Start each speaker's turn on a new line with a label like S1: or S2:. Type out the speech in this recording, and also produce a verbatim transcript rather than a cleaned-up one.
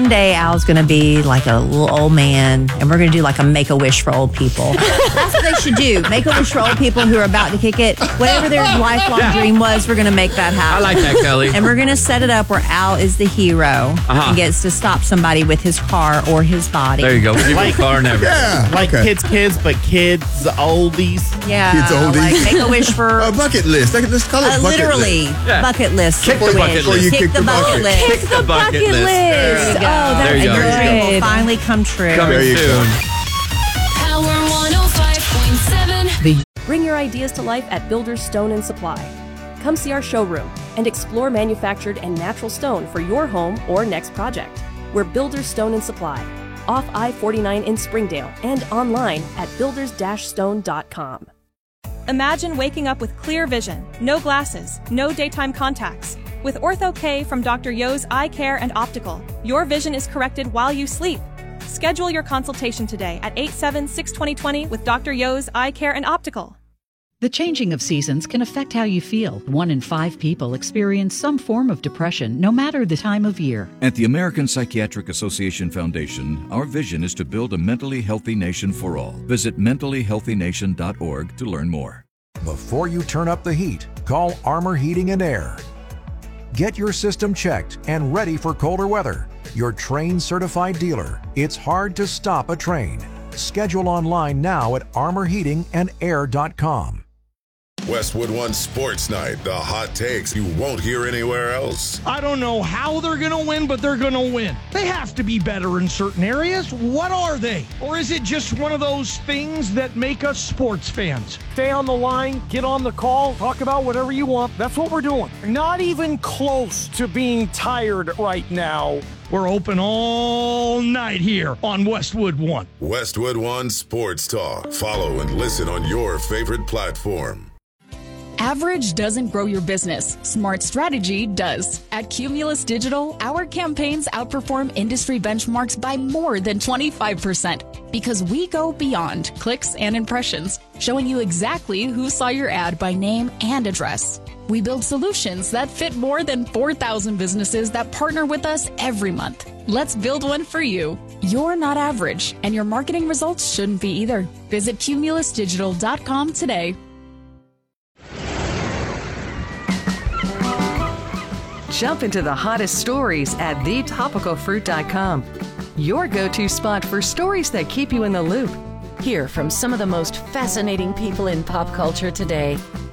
S1: one day Al's going to be like a little old man, and we're going to do like a Make-A-Wish for old people. That's what they should do. Make-A-Wish for old people who are about to kick it. Whatever their lifelong yeah. dream was, we're going to make that happen.
S2: I like that, Kelly.
S1: And we're going to set it up where Al is the hero uh-huh. and gets to stop somebody with his car or his body.
S2: There you go. Give like, a car and everything.
S3: Yeah,
S4: like
S3: okay.
S4: kids, kids, but kids oldies.
S1: Yeah,
S3: kids oldies.
S1: Like Make-A-Wish for
S3: a bucket list. Let's call it
S1: uh,
S3: bucket
S1: literally
S3: list.
S1: Yeah. bucket list.
S2: Kick the bucket list.
S3: You
S1: kick,
S3: kick
S1: the,
S3: the
S1: bucket
S3: bucket.
S1: list.
S2: Kick the bucket list.
S1: list. Oh, that
S2: there you
S1: your
S2: go.
S1: dream will finally come true.
S2: Coming
S3: there you
S2: soon.
S3: Go.
S5: Power one oh five point seven.
S6: The- Bring your ideas to life at Builders Stone and Supply. Come see our showroom and explore manufactured and natural stone for your home or next project. We're Builders Stone and Supply, off I forty-nine in Springdale and online at builders dash stone dot com.
S7: Imagine waking up with clear vision, no glasses, no daytime contacts. With Ortho-K from Doctor Yo's Eye Care and Optical, your vision is corrected while you sleep. Schedule your consultation today at eight seven six, two zero two zero with Doctor Yo's Eye Care and Optical.
S8: The changing of seasons can affect how you feel. One in five people experience some form of depression, no matter the time of year.
S9: At the American Psychiatric Association Foundation, our vision is to build a mentally healthy nation for all. Visit mentally healthy nation dot org to learn more.
S10: Before you turn up the heat, call Armor Heating and Air. Get your system checked and ready for colder weather. Your Trane certified dealer. It's hard to stop a Trane. Schedule online now at armor heating and air dot com.
S11: Westwood One Sports Night, the hot takes you won't hear anywhere else.
S12: I don't know how they're going to win, but they're going to win. They have to be better in certain areas. What are they? Or is it just one of those things that make us sports fans? Stay on the line, get on the call, talk about whatever you want. That's what we're doing. Not even close to being tired right now. We're open all night here on Westwood One.
S11: Westwood One Sports Talk. Follow and listen on your favorite platform.
S13: Average doesn't grow your business. Smart strategy does. At Cumulus Digital, our campaigns outperform industry benchmarks by more than twenty-five percent because we go beyond clicks and impressions, showing you exactly who saw your ad by name and address. We build solutions that fit more than four thousand businesses that partner with us every month. Let's build one for you. You're not average, and your marketing results shouldn't be either. Visit cumulus digital dot com today.
S14: Jump into the hottest stories at the topical fruit dot com. Your go-to spot for stories that keep you in the loop.
S15: Hear from some of the most fascinating people in pop culture today.